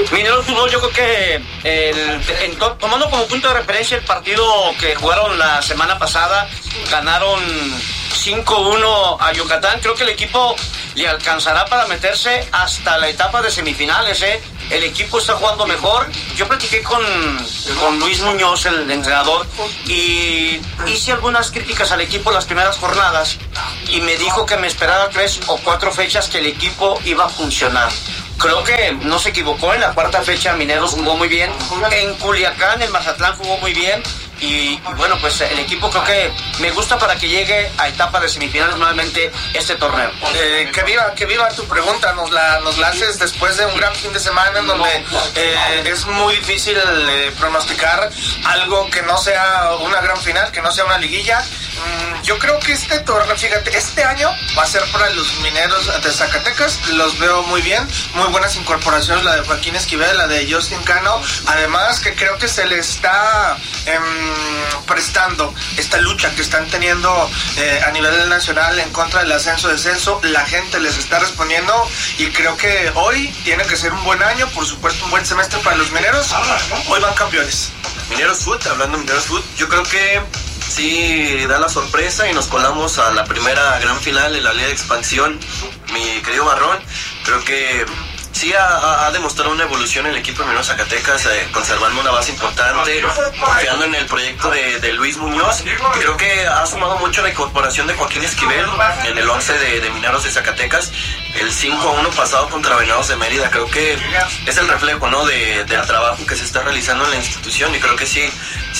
Mineros Fútbol, yo creo que tomando como punto de referencia el partido que jugaron la semana pasada, ganaron 5-1 a Yucatán. Creo que el equipo le alcanzará para meterse hasta la etapa de semifinales, El equipo está jugando mejor. Yo platiqué con Luis Muñoz, el entrenador, y hice algunas críticas al equipo en las primeras jornadas y me dijo que me esperaba 3 o 4 fechas que el equipo iba a funcionar. Creo que no se equivocó. En la cuarta fecha Mineros jugó muy bien. En Culiacán, el Mazatlán jugó muy bien. Y bueno, pues el equipo creo que me gusta para que llegue a etapa de semifinales nuevamente este torneo. Que viva tu pregunta, nos la haces después de un gran fin de semana en donde es muy difícil pronosticar algo que no sea una gran final, que no sea una liguilla. Yo creo que este torneo, fíjate, este año va a ser para los Mineros de Zacatecas. Los veo muy bien, muy buenas incorporaciones, la de Joaquín Esquivel, la de Justin Cano. Además que creo que se le está prestando esta lucha que están teniendo a nivel nacional en contra del ascenso-descenso. La gente les está respondiendo y creo que hoy tiene que ser un buen año, por supuesto un buen semestre para los Mineros. Hoy van campeones. Mineros Foot, hablando de Mineros Foot, yo creo que sí da la sorpresa y nos colamos a la primera gran final de la Liga de Expansión. Mi querido Barrón, creo que sí ha demostrado una evolución en el equipo de Mineros Zacatecas, conservando una base importante, confiando en el proyecto de Luis Muñoz. Creo que ha sumado mucho la incorporación de Joaquín Esquivel en el 11 de Mineros de Zacatecas. El 5-1 pasado contra Venados de Mérida, creo que es el reflejo, ¿no?, del trabajo que se está realizando en la institución, y creo que sí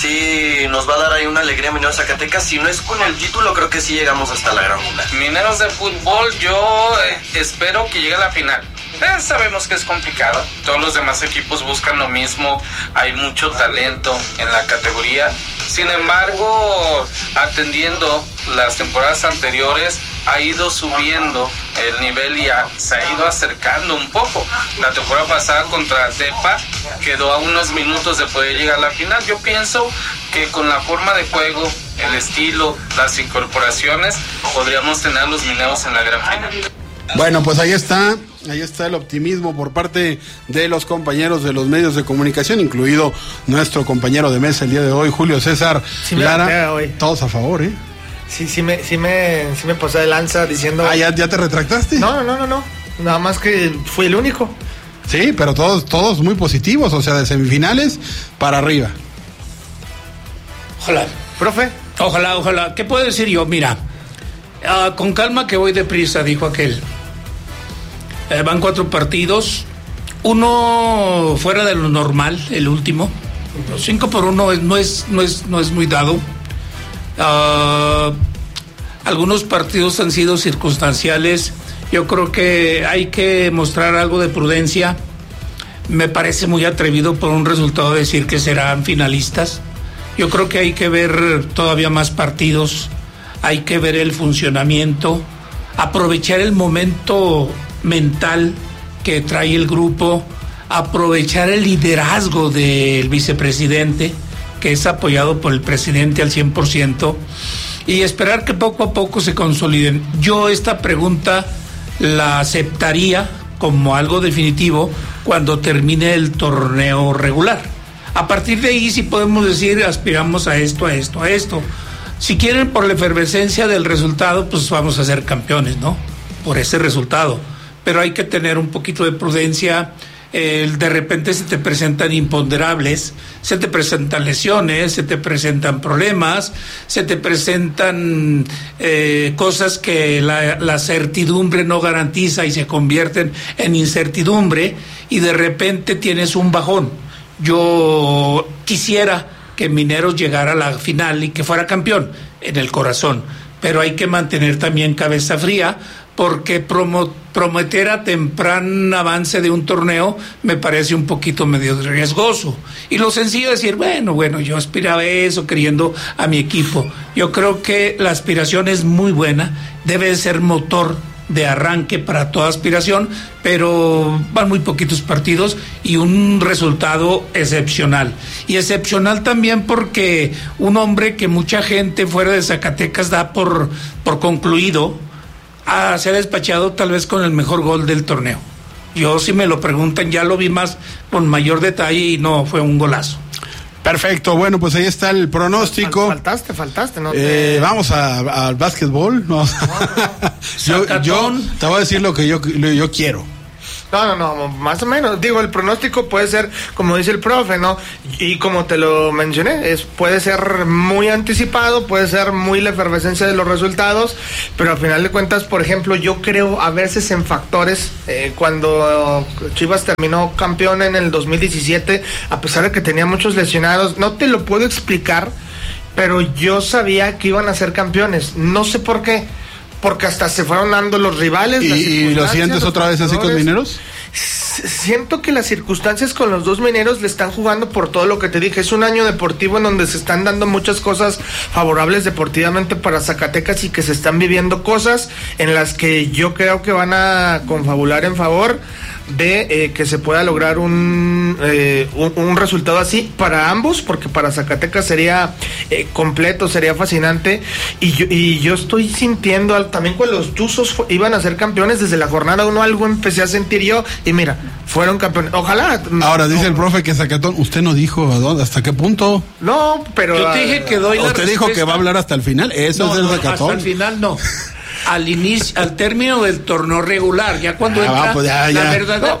nos va a dar ahí una alegría a Mineros Zacatecas. Si no es con el título, creo que sí llegamos hasta la gran final. Mineros de Fútbol, yo espero que llegue a la final. Sabemos que es complicado, todos los demás equipos buscan lo mismo, hay mucho talento en la categoría. Sin embargo, atendiendo las temporadas anteriores, ha ido subiendo el nivel y se ha ido acercando un poco. La temporada pasada contra Tepa quedó a unos minutos de poder llegar a la final. Yo pienso que con la forma de juego, el estilo, las incorporaciones, podríamos tener a los Mineros en la gran final. Bueno, pues ahí está el optimismo por parte de los compañeros de los medios de comunicación, incluido nuestro compañero de mesa el día de hoy, Julio César Lara. Todos a favor, ¿eh? Sí me pasé de lanza diciendo... ¿Ya te retractaste? No. Nada más que fui el único. Sí, pero todos muy positivos, o sea, de semifinales para arriba. Ojalá. Profe. Ojalá. ¿Qué puedo decir yo? Mira, con calma que voy deprisa, dijo aquel. Van 4 partidos, uno fuera de lo normal, el último. 5-1 no es muy dado. Algunos partidos han sido circunstanciales. Yo creo que hay que mostrar algo de prudencia. Me parece muy atrevido por un resultado decir que serán finalistas. Yo creo que hay que ver todavía más partidos, hay que ver el funcionamiento, aprovechar el momento mental que trae el grupo, aprovechar el liderazgo del vicepresidente, que es apoyado por el presidente al 100%, y esperar que poco a poco se consoliden. Yo esta pregunta la aceptaría como algo definitivo cuando termine el torneo regular. A partir de ahí sí podemos decir, aspiramos a esto. Si quieren, por la efervescencia del resultado, pues vamos a ser campeones, ¿no? Por ese resultado. Pero hay que tener un poquito de prudencia. De repente se te presentan imponderables, se te presentan lesiones, se te presentan problemas, se te presentan cosas que la certidumbre no garantiza y se convierten en incertidumbre, y de repente tienes un bajón. Yo quisiera que Mineros llegara a la final y que fuera campeón en el corazón, pero hay que mantener también cabeza fría, porque prometer a temprano avance de un torneo me parece un poquito medio riesgoso. Y lo sencillo es decir, bueno, yo aspiraba a eso, queriendo a mi equipo. Yo creo que la aspiración es muy buena, debe ser motor de arranque para toda aspiración, pero van muy poquitos partidos y un resultado excepcional. Y excepcional también porque un hombre que mucha gente fuera de Zacatecas da por concluido, se ha despachado tal vez con el mejor gol del torneo. Yo, si me lo preguntan, ya lo vi más con mayor detalle y no, fue un golazo. Perfecto, bueno, pues ahí está el pronóstico. Faltaste, ¿no? Vamos al básquetbol. No. yo te voy a decir lo que yo quiero. No, más o menos. Digo, el pronóstico puede ser, como dice el profe, ¿no? Y como te lo mencioné, puede ser muy anticipado, puede ser muy la efervescencia de los resultados, pero al final de cuentas, por ejemplo, yo creo a veces en factores, cuando Chivas terminó campeón en el 2017, a pesar de que tenía muchos lesionados, no te lo puedo explicar, pero yo sabía que iban a ser campeones. No sé por qué. Porque hasta se fueron dando los rivales. ¿Y lo sientes otra vez así con Mineros? Siento que las circunstancias con los dos Mineros le están jugando por todo lo que te dije. Es un año deportivo en donde se están dando muchas cosas favorables deportivamente para Zacatecas y que se están viviendo cosas en las que yo creo que van a confabular en favor de que se pueda lograr un resultado así para ambos, porque para Zacatecas sería completo, sería fascinante, y yo estoy sintiendo también con los Tuzos iban a ser campeones desde la jornada 1, algo empecé a sentir yo, y mira, fueron campeones, ojalá. Ahora dice el profe que Zacatón, usted no dijo hasta qué punto. No, pero yo te dije que doy la usted respuesta. Dijo que va a hablar hasta el final, eso es el Zacatón. Hasta el final no. Al término del torneo regular, ya cuando entra pues la verdadera,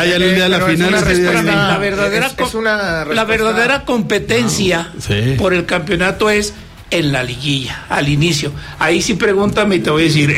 la verdadera competencia por el campeonato es en la liguilla, al inicio. Ahí sí pregúntame y te voy a decir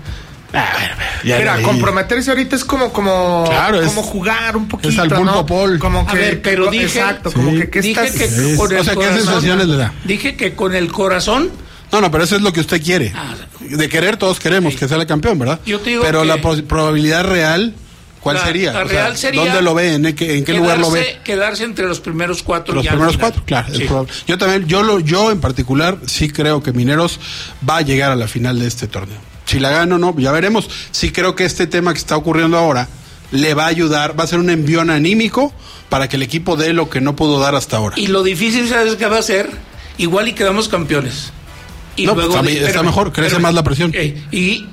mira, comprometerse ahorita es como claro, como jugar un poquito, es al pulpo, ¿no? Paul. Como que, a ver, pero dije, exacto, como que dije estás, que con el corazón, ¿qué sensaciones le da? Dije que con el corazón. No, pero eso es lo que usted quiere. De querer, todos queremos que sea el campeón, ¿verdad? Yo te digo pero que la probabilidad real, ¿cuál sería? La real sería. ¿Dónde lo ve? ¿En qué lugar lo ve? Quedarse entre los primeros cuatro. Los primeros cuatro, claro. Sí. Yo también, yo en particular, sí creo que Mineros va a llegar a la final de este torneo. Si la gana o no, ya veremos. Sí creo que este tema que está ocurriendo ahora le va a ayudar, va a ser un envión anímico para que el equipo dé lo que no pudo dar hasta ahora. Y lo difícil, ¿sabes qué va a ser? Igual y quedamos campeones. Y no, luego está mejor, crece más la presión. ¿Y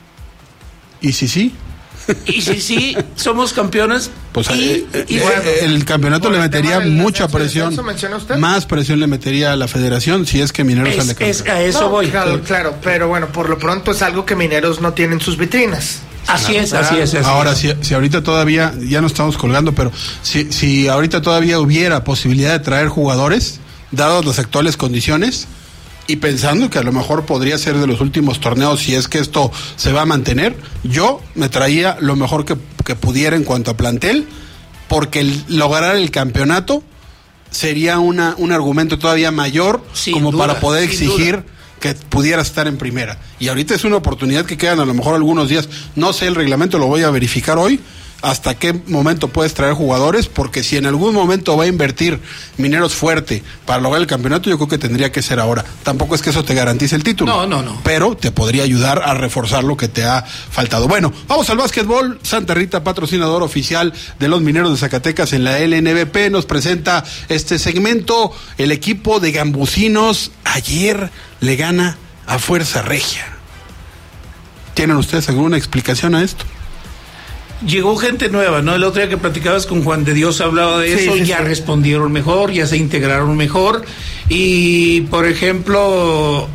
si sí? Y si sí, somos campeones. Pues el campeonato le metería mucha presión. Más presión le metería a la federación si es que Mineros sale campeón. A eso voy. Claro, pero bueno, por lo pronto es algo que Mineros no tiene en sus vitrinas. Así es. Ahora, si ahorita todavía, ya no estamos colgando, pero si ahorita todavía hubiera posibilidad de traer jugadores, dadas las actuales condiciones, y pensando que a lo mejor podría ser de los últimos torneos si es que esto se va a mantener, yo me traía lo mejor que pudiera en cuanto a plantel, porque lograr el campeonato sería un argumento todavía mayor para poder exigir que pudiera estar en primera. Y ahorita es una oportunidad que quedan a lo mejor algunos días, no sé el reglamento, lo voy a verificar hoy, hasta qué momento puedes traer jugadores, porque si en algún momento va a invertir Mineros fuerte para lograr el campeonato, yo creo que tendría que ser ahora. Tampoco es que eso te garantice el título. No. Pero te podría ayudar a reforzar lo que te ha faltado. Bueno, vamos al básquetbol. Santa Rita, patrocinador oficial de los Mineros de Zacatecas en la LNBP, nos presenta este segmento. El equipo de Gambusinos ayer le gana a Fuerza Regia. ¿Tienen ustedes alguna explicación a esto? Llegó gente nueva, ¿no? El otro día que platicabas con Juan de Dios hablaba de eso, ya respondieron mejor, ya se integraron mejor. Y, por ejemplo,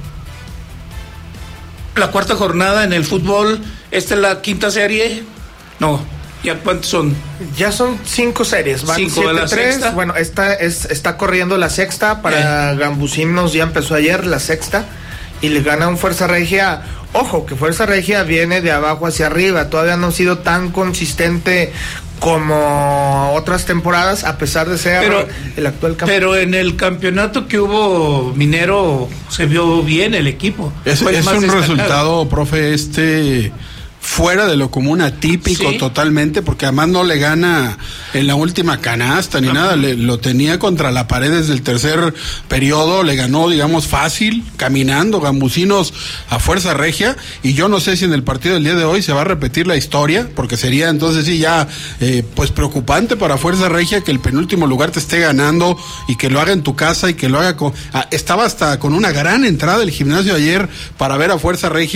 la cuarta jornada en el fútbol, ¿esta es la quinta serie? No, ¿ya cuántos son? Ya son 5 series, van 7-3. Bueno, está corriendo la sexta, para Gambusinos ya empezó ayer la sexta, y le gana un Fuerza Regia. Ojo, que Fuerza Regia viene de abajo hacia arriba, todavía no ha sido tan consistente como otras temporadas, a pesar de ser el actual campeón. Pero en el campeonato que hubo minero se vio bien el equipo. Es un resultado, profe, fuera de lo común, atípico totalmente, porque además no le gana en la última canasta ni nada, lo tenía contra la pared desde el tercer periodo, le ganó, digamos, fácil, caminando Gambusinos a Fuerza Regia, y yo no sé si en el partido del día de hoy se va a repetir la historia, porque sería entonces sí ya pues preocupante para Fuerza Regia que el penúltimo lugar te esté ganando y que lo haga en tu casa y que lo haga estaba hasta con una gran entrada del gimnasio ayer para ver a Fuerza Regia,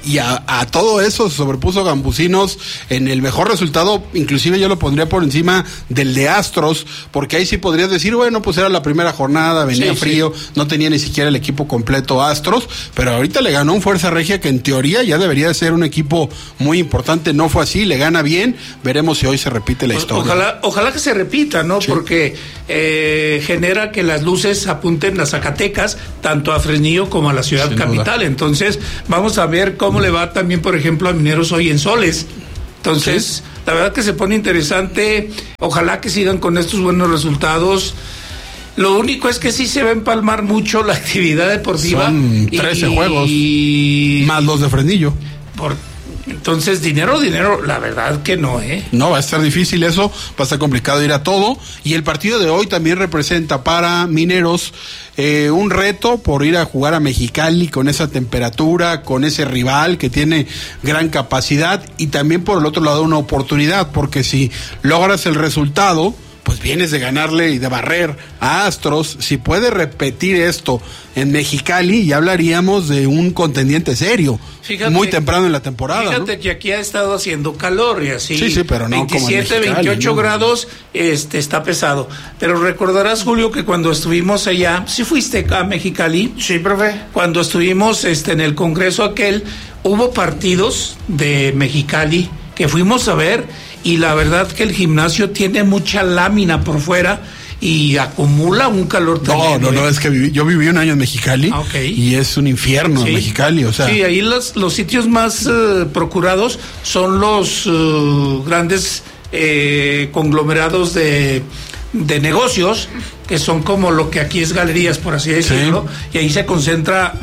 y a todo eso se sobrepuso Gambusinos en el mejor resultado, inclusive yo lo pondría por encima del de Astros, porque ahí sí podrías decir, bueno, pues era la primera jornada, venía frío, no tenía ni siquiera el equipo completo Astros, pero ahorita le ganó un Fuerza Regia que en teoría ya debería de ser un equipo muy importante, no fue así, le gana bien, veremos si hoy se repite la historia. Ojalá que se repita, ¿no? Sí. Porque genera que las luces apunten a Zacatecas, tanto a Fresnillo como a la ciudad capital. Entonces, vamos a ver cómo le va también, por ejemplo, a Mineros hoy en Soles. Entonces, la verdad que se pone interesante. Ojalá que sigan con estos buenos resultados. Lo único es que sí se va a empalmar mucho la actividad deportiva. Son 13 juegos, más los de Fresnillo. Entonces, dinero, la verdad que no, ¿eh? No, va a estar difícil eso, va a estar complicado ir a todo. Y el partido de hoy también representa para Mineros un reto por ir a jugar a Mexicali con esa temperatura, con ese rival que tiene gran capacidad, y también por el otro lado una oportunidad, porque si logras el resultado, pues vienes de ganarle y de barrer a Astros. Si puede repetir esto en Mexicali, ya hablaríamos de un contendiente serio. Fíjate, muy temprano en la temporada. Fíjate, ¿no? Que aquí ha estado haciendo calor y así. Sí, pero no 27, como en Mexicali, 28 ¿no? grados, está pesado. Pero recordarás, Julio, que cuando estuvimos allá, ¿sí fuiste a Mexicali? Sí, profe. Cuando estuvimos en el congreso aquel, hubo partidos de Mexicali que fuimos a ver, y la verdad que el gimnasio tiene mucha lámina por fuera y acumula un calor tremendo. No, es que yo viví un año en Mexicali, y es un infierno en Mexicali, o sea. Sí, ahí los sitios más procurados son los grandes conglomerados de negocios, que son como lo que aquí es galerías, por así decirlo, y ahí se concentra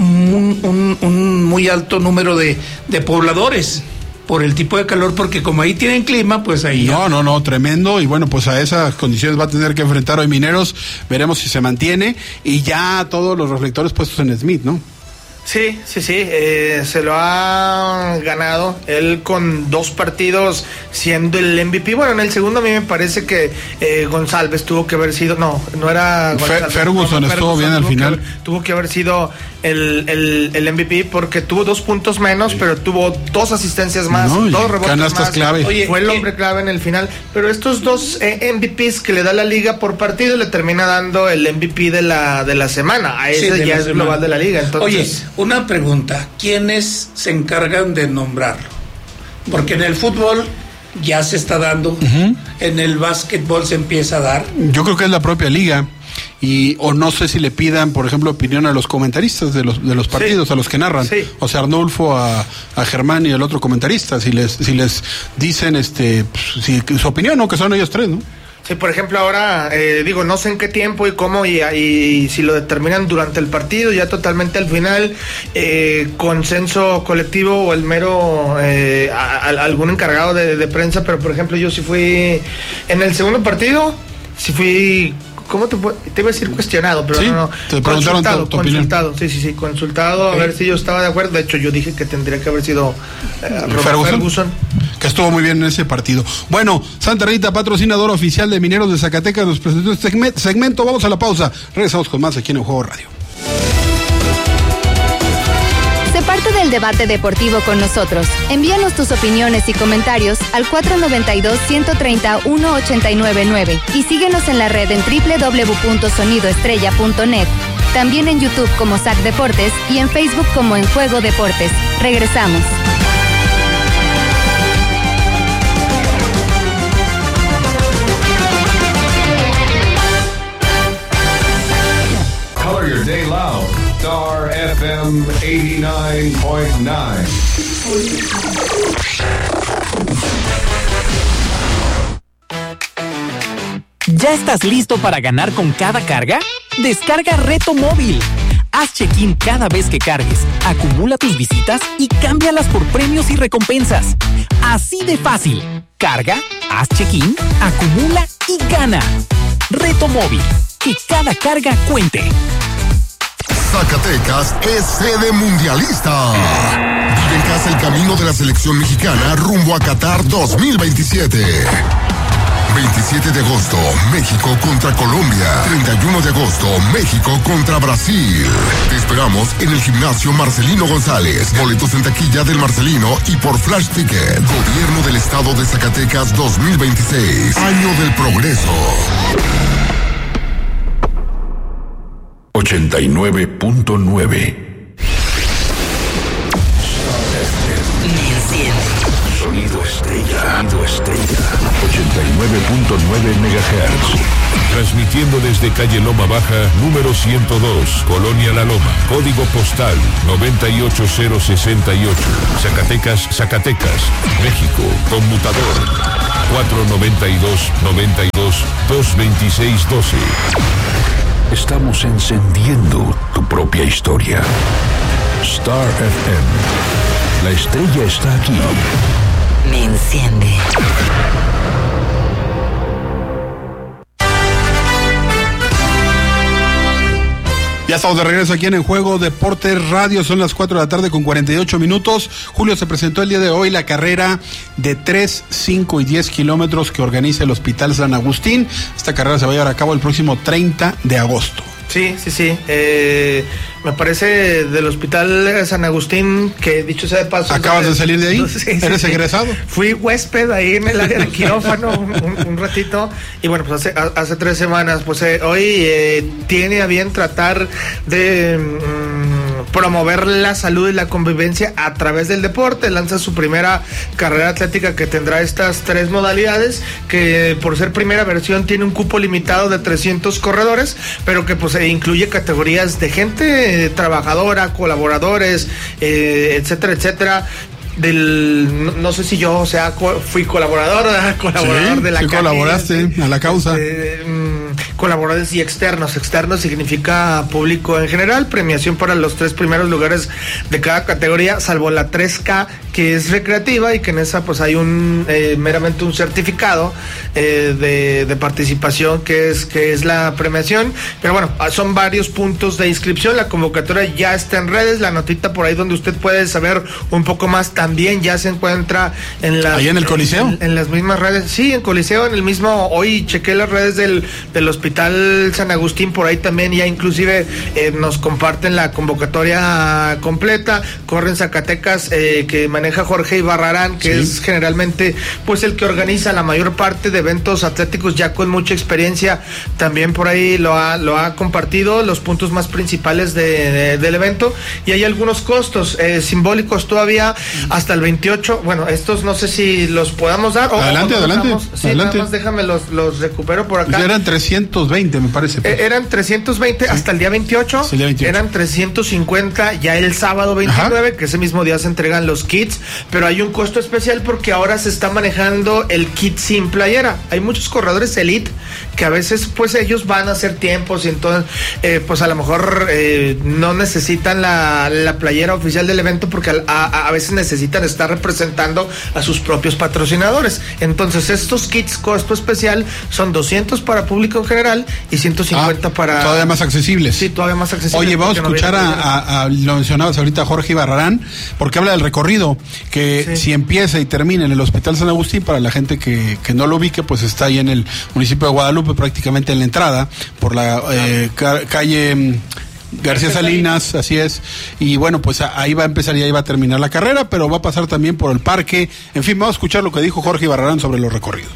un muy alto número de pobladores, por el tipo de calor, porque como ahí tienen clima, pues ahí... No, tremendo, y bueno, pues a esas condiciones va a tener que enfrentar hoy Mineros, veremos si se mantiene, y ya todos los reflectores puestos en Smith, ¿no? Sí, se lo ha ganado él con 2 partidos siendo el MVP. Bueno, en el segundo a mí me parece que González tuvo que haber sido, no era González, Ferguson estuvo bien al final. Tuvo que haber sido el MVP porque tuvo 2 puntos menos, pero tuvo 2 asistencias más, 2 rebotes más. Clave. Oye, fue el hombre clave en el final, pero estos 2 MVPs que le da la liga por partido le termina dando el MVP de la semana. A ese ya es global de la liga. Entonces, oye, una pregunta, ¿quiénes se encargan de nombrarlo? Porque en el fútbol ya se está dando, en el básquetbol se empieza a dar. Yo creo que es la propia liga, o no sé si le pidan, por ejemplo, opinión a los comentaristas de los partidos, a los que narran, o sea, Arnulfo, a Germán y al otro comentarista, si les dicen su opinión, ¿no? Que son ellos 3, ¿no? Sí, por ejemplo, ahora, no sé en qué tiempo y cómo, y si lo determinan durante el partido, ya totalmente al final, consenso colectivo o el mero, algún encargado de prensa, pero por ejemplo, yo sí fui, en el segundo partido, sí fui... ¿Cómo te iba a decir cuestionado? Pero no. Te preguntaron tu opinión. Consultado, a ver si yo estaba de acuerdo. De hecho, yo dije que tendría que haber sido Ferguson, que estuvo muy bien en ese partido. Bueno, Santa Rita, patrocinador oficial de Mineros de Zacatecas, nos presentó este segmento. Vamos a la pausa. Regresamos con más aquí en El Juego Radio. Sé parte del debate deportivo con nosotros. Envíanos tus opiniones y comentarios al 492-130-1899 y síguenos en la red en www.sonidoestrella.net. También en YouTube como SAC Deportes y en Facebook como En Juego Deportes. Regresamos. Color your day loud. Star FM 89.9. ¿Ya estás listo para ganar con cada carga? Descarga Reto Móvil. Haz check-in cada vez que cargues, acumula tus visitas y cámbialas por premios y recompensas. Así de fácil. Carga, haz check-in, acumula y gana. Reto Móvil. Que cada carga cuente. Zacatecas es sede mundialista. Vive en casa el camino de la selección mexicana rumbo a Qatar 2027. 27 de agosto, México contra Colombia. 31 de agosto, México contra Brasil. Te esperamos en el gimnasio Marcelino González. Boletos en taquilla del Marcelino y por Flash Ticket. Gobierno del Estado de Zacatecas 2026. Año del Progreso. 89.9. Sonido estrella. 89.9 MHz. Transmitiendo desde calle Loma Baja, número 102, Colonia La Loma. Código postal 98068. Zacatecas, México. Conmutador 492-92-226-12. Estamos encendiendo tu propia historia. Star FM. La estrella está aquí. Me enciende. Ya estamos de regreso aquí en Juego Deportes Radio, son las 4 de la tarde con 48 minutos. Julio, se presentó el día de hoy la carrera de 3, 5 y 10 kilómetros que organiza el Hospital San Agustín. Esta carrera se va a llevar a cabo el próximo 30 de agosto. Sí. Me parece del Hospital San Agustín, que dicho sea de paso... ¿Acabas de salir de ahí? Sí, ¿Eres egresado? Fui huésped ahí en el área de quirófano un ratito, y bueno, pues hace 3 semanas, pues hoy tiene a bien tratar de promover la salud y la convivencia a través del deporte. Lanza su primera carrera atlética que tendrá estas 3 modalidades, que por ser primera versión tiene un cupo limitado de 300 corredores, pero que pues incluye categorías de gente trabajadora, colaboradores, etcétera. No sé si yo, fui colaborador de la sí, colaboraste a la causa. Colaboradores y externos. Externos significa público en general. Premiación para los 3 primeros lugares de cada categoría, salvo la 3K, que es recreativa, y que en esa pues hay meramente un certificado de participación que es la premiación. Pero bueno, son varios puntos de inscripción. La convocatoria ya está en redes, la notita por ahí donde usted puede saber un poco más también ya se encuentra en las... ¿Ahí en el Coliseo? En las mismas redes, sí, en Coliseo, en el mismo... Hoy chequé las redes del Hospital San Agustín, por ahí también ya inclusive nos comparten la convocatoria completa. Corren Zacatecas, que maneja Jorge Ibarrarán, que sí, es generalmente pues el que organiza la mayor parte de eventos atléticos, ya con mucha experiencia. También por ahí lo ha compartido, los puntos más principales del evento, y hay algunos costos simbólicos todavía hasta el 28. Bueno, estos no sé si los podamos dar. Adelante. Sí, adelante. Nada más déjame los recupero por acá. Pues eran 320, me parece. Pues. Eran 320 sí, hasta el día 28. Sí, el día 28. Eran 350 ya el sábado 29, ajá, que ese mismo día se entregan los kits, pero hay un costo especial porque ahora se está manejando el kit sin playera. Hay muchos corredores elite que a veces pues ellos van a hacer tiempos y entonces pues a lo mejor no necesitan la playera oficial del evento porque a veces necesitan estar representando a sus propios patrocinadores. Entonces estos kits costo especial son 200 para público en general y 150 para... Todavía más accesibles. Sí, todavía más accesibles. Oye, vamos a escuchar lo mencionabas ahorita, Jorge Ibarrarán, porque habla del recorrido, que sí, si empieza y termina en el Hospital San Agustín, para la gente que no lo ubique, pues está ahí en el municipio de Guadalupe, prácticamente en la entrada, por la calle... García Salinas, así es, y bueno, pues ahí va a empezar y ahí va a terminar la carrera, pero va a pasar también por el parque. En fin, vamos a escuchar lo que dijo Jorge Ibarrarán sobre los recorridos.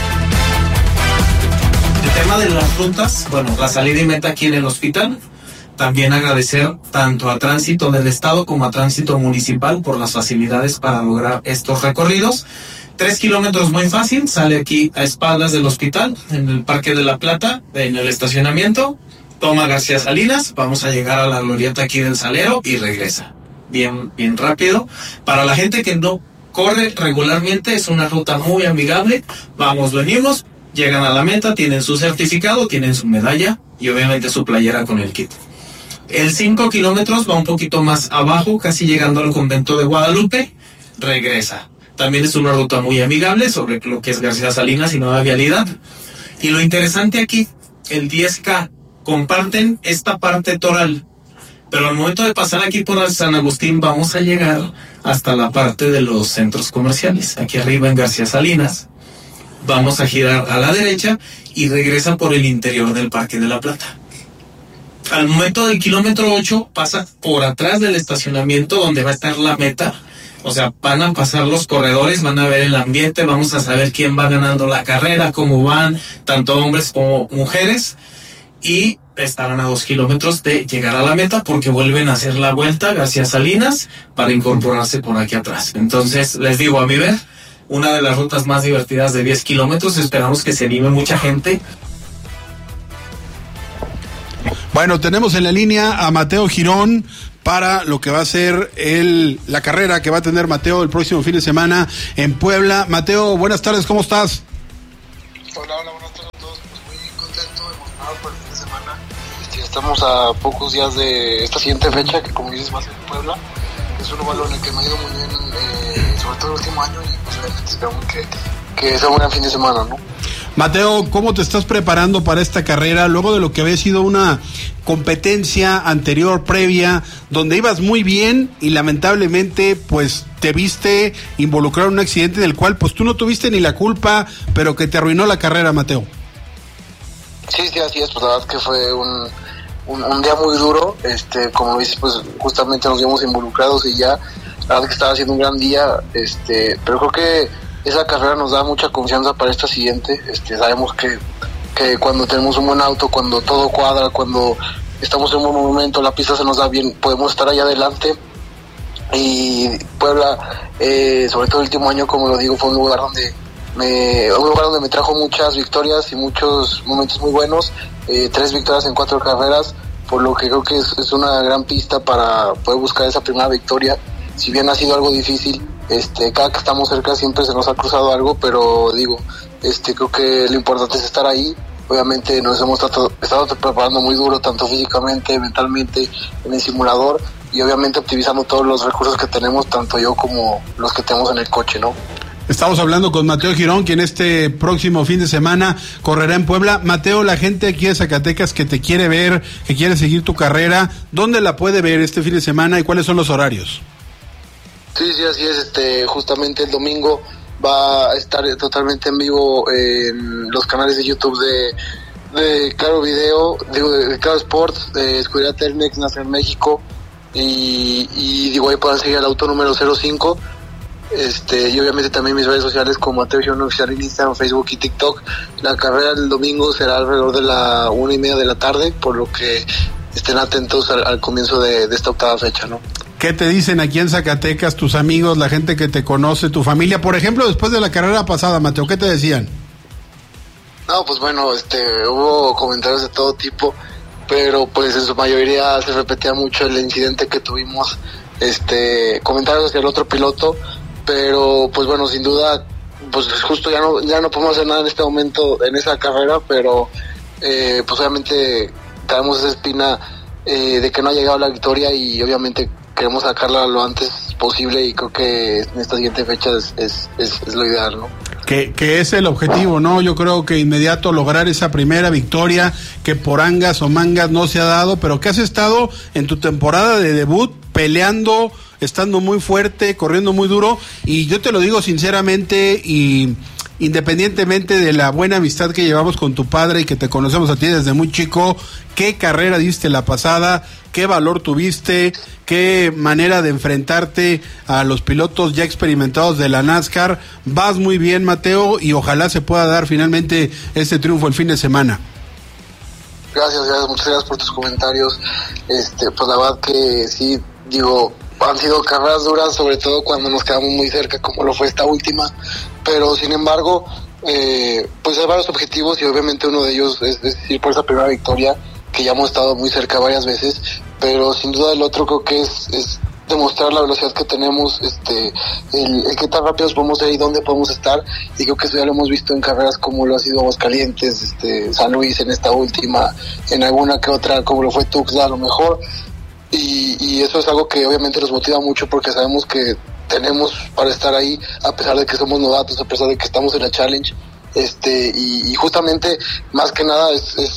El tema de las rutas, bueno, la salida y meta aquí en el hospital. También agradecer tanto a Tránsito del Estado como a Tránsito Municipal por las facilidades para lograr estos recorridos. 3 kilómetros muy fácil, sale aquí a espaldas del hospital, en el Parque de la Plata, en el estacionamiento. Toma García Salinas, vamos a llegar a la glorieta aquí del Salero y regresa. Bien rápido. Para la gente que no corre regularmente, es una ruta muy amigable. Vamos, venimos, llegan a la meta, tienen su certificado, tienen su medalla y obviamente su playera con el kit. El 5 kilómetros va un poquito más abajo, casi llegando al convento de Guadalupe, regresa. También es una ruta muy amigable sobre lo que es García Salinas y Nueva Vialidad. Y lo interesante aquí, el 10K, comparten esta parte toral, pero al momento de pasar aquí por el San Agustín vamos a llegar hasta la parte de los centros comerciales, aquí arriba en García Salinas. vamos a girar a la derecha y regresa por el interior del Parque de la Plata. Al momento del kilómetro 8 pasa por atrás del estacionamiento donde va a estar la meta. O sea, van a pasar los corredores, van a ver el ambiente, vamos a saber quién va ganando la carrera, cómo van, tanto hombres como mujeres. Y estarán a 2 kilómetros de llegar a la meta porque vuelven a hacer la vuelta García Salinas para incorporarse por aquí atrás. Entonces, les digo, a mi ver, una de las rutas más divertidas de 10 kilómetros. Esperamos que se anime mucha gente. Bueno, tenemos en la línea a Mateo Girón para lo que va a ser la carrera que va a tener Mateo el próximo fin de semana en Puebla. Mateo, buenas tardes, ¿cómo estás? Hola, buenas tardes a todos. Pues muy contento, emocionado por el fin de semana. Estamos a pocos días de esta siguiente fecha, que como dices va a ser en Puebla. Es un valor en el que me ha ido muy bien, sobre todo el último año, y pues obviamente esperamos que sea un gran fin de semana, ¿no? Mateo, ¿cómo te estás preparando para esta carrera luego de lo que había sido una competencia anterior, previa, donde ibas muy bien y lamentablemente pues te viste involucrado en un accidente en el cual pues tú no tuviste ni la culpa, pero que te arruinó la carrera, Mateo? Sí, así es, pues la verdad que fue un día muy duro, como dices, pues justamente nos vimos involucrados y ya, la verdad que estaba haciendo un gran día, pero creo que esa carrera nos da mucha confianza para esta siguiente. Sabemos que cuando tenemos un buen auto, cuando todo cuadra, cuando estamos en un buen momento, la pista se nos da bien, podemos estar allá adelante. Y Puebla, sobre todo el último año, como lo digo, fue un lugar donde me trajo muchas victorias y muchos momentos muy buenos. 3 victorias en 4 carreras, por lo que creo que es una gran pista para poder buscar esa primera victoria. Si bien ha sido algo difícil, cada que estamos cerca siempre se nos ha cruzado algo, pero digo, creo que lo importante es estar ahí. Obviamente nos hemos estado preparando muy duro, tanto físicamente, mentalmente, en el simulador, y obviamente optimizando todos los recursos que tenemos, tanto yo como los que tenemos en el coche, ¿no? Estamos hablando con Mateo Girón, quien este próximo fin de semana correrá en Puebla. Mateo, la gente aquí de Zacatecas que te quiere ver, que quiere seguir tu carrera, ¿dónde la puede ver este fin de semana y cuáles son los horarios? Sí, así es. Justamente el domingo va a estar totalmente en vivo en los canales de YouTube de Claro Video, de Claro Sports, de Escudería Telmex Nacional México, y digo, ahí pueden seguir al auto número 05. Y obviamente también mis redes sociales como Mateo Girón Oficial en Instagram, Facebook y TikTok. La carrera del domingo será alrededor de la 1:30 de la tarde, por lo que estén atentos al comienzo de esta octava fecha, ¿no? ¿Qué te dicen aquí en Zacatecas tus amigos, la gente que te conoce, tu familia? Por ejemplo, después de la carrera pasada, Mateo, ¿qué te decían? No, pues bueno, hubo comentarios de todo tipo, pero pues en su mayoría se repetía mucho el incidente que tuvimos, comentarios hacia el otro piloto, pero pues bueno, sin duda, pues justo ya no podemos hacer nada en este momento en esa carrera, pero pues obviamente traemos esa espina de que no ha llegado la victoria y obviamente queremos sacarla lo antes posible, y creo que en esta siguiente fecha es lo ideal, ¿no? Que es el objetivo, ¿no? Yo creo que inmediato lograr esa primera victoria que por angas o mangas no se ha dado, pero que has estado en tu temporada de debut peleando, estando muy fuerte, corriendo muy duro, y yo te lo digo sinceramente y independientemente de la buena amistad que llevamos con tu padre y que te conocemos a ti desde muy chico, qué carrera diste la pasada, qué valor tuviste, qué manera de enfrentarte a los pilotos ya experimentados de la NASCAR. Vas muy bien, Mateo, y ojalá se pueda dar finalmente este triunfo el fin de semana. Gracias, muchas gracias por tus comentarios. Pues la verdad que sí, digo, han sido carreras duras, sobre todo cuando nos quedamos muy cerca, como lo fue esta última, pero sin embargo, pues hay varios objetivos y obviamente uno de ellos es ir por esa primera victoria, que ya hemos estado muy cerca varias veces, pero sin duda el otro creo que es demostrar la velocidad que tenemos, el qué tan rápidos podemos ser y dónde podemos estar, y creo que eso ya lo hemos visto en carreras como lo ha sido Aguascalientes, San Luis en esta última, en alguna que otra como lo fue Tuxtla a lo mejor, y eso es algo que obviamente nos motiva mucho porque sabemos que tenemos para estar ahí a pesar de que somos novatos, a pesar de que estamos en la Challenge, y justamente más que nada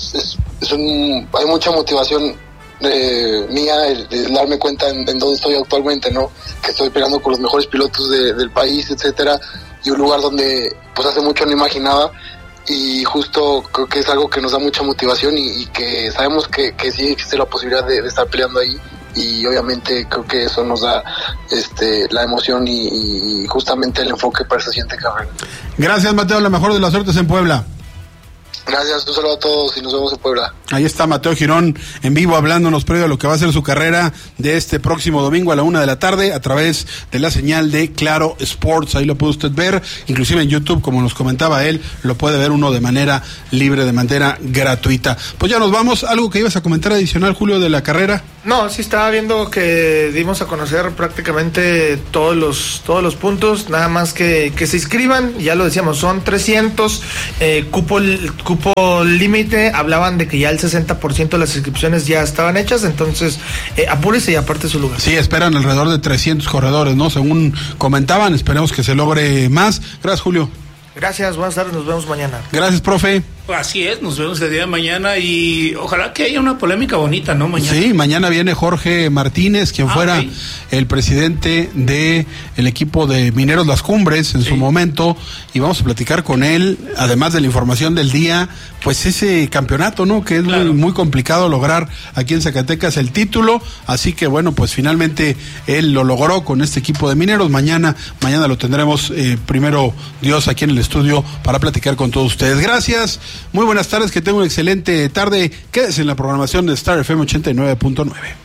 hay mucha motivación mía el darme cuenta en dónde estoy actualmente, ¿no? Que estoy peleando con los mejores pilotos del país, etcétera, y un lugar donde pues hace mucho no imaginaba, y justo creo que es algo que nos da mucha motivación y que sabemos que sí existe la posibilidad de estar peleando ahí, y obviamente creo que eso nos da la emoción y justamente el enfoque para esta siguiente carrera. Gracias, Mateo, la mejor de las suertes en Puebla. Gracias, un saludo a todos y nos vemos en Puebla. Ahí está Mateo Girón en vivo hablándonos previo a lo que va a ser su carrera de este próximo domingo a la 1:00 p.m. a través de la señal de Claro Sports. Ahí lo puede usted ver, inclusive en YouTube, como nos comentaba él, lo puede ver uno de manera libre, de manera gratuita. Pues ya nos vamos. ¿Algo que ibas a comentar adicional, Julio, de la carrera? No, sí estaba viendo que dimos a conocer prácticamente todos los puntos, nada más que se inscriban, ya lo decíamos, son 300, cupo límite, hablaban de que ya el 60% de las inscripciones ya estaban hechas, entonces apúrese y aparte su lugar. Sí, esperan alrededor de 300 corredores, ¿no? Según comentaban, esperemos que se logre más. Gracias, Julio. Gracias, buenas tardes, nos vemos mañana. Gracias, profe. Así es, nos vemos el día de mañana y ojalá que haya una polémica bonita, ¿no? Mañana. Sí, mañana viene Jorge Martínez, quien fuera okay, el presidente de el equipo de Mineros Las Cumbres en su momento, y vamos a platicar con él, además de la información del día, pues ese campeonato, ¿no? Que es muy complicado lograr aquí en Zacatecas el título, así que bueno, pues finalmente él lo logró con este equipo de Mineros. Mañana lo tendremos, primero Dios, aquí en el estudio para platicar con todos ustedes. Gracias. Muy buenas tardes, que tengan una excelente tarde. Quédese en la programación de Star FM 89.9.